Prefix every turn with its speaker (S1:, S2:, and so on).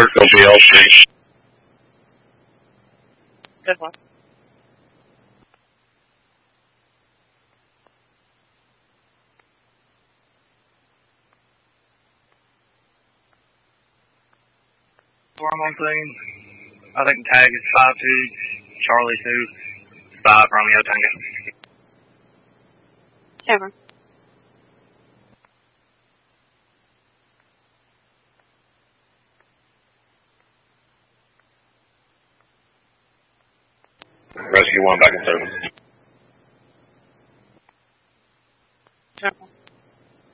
S1: Edwardsville BLC.
S2: Good one.
S3: I'm on scene. I think the tag is 52 Charlie 2 5 Romeo Tango.
S2: 7.
S1: Rescue 1 back in service.